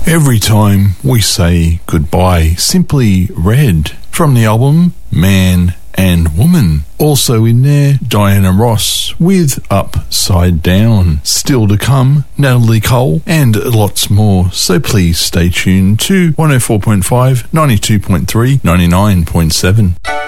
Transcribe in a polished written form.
Every Time We Say Goodbye, Simply Red, from the album Man and Woman. Also in there, Diana Ross with Upside Down. Still to come, Natalie Cole, and lots more. So please stay tuned to 104.5, 92.3, 99.7.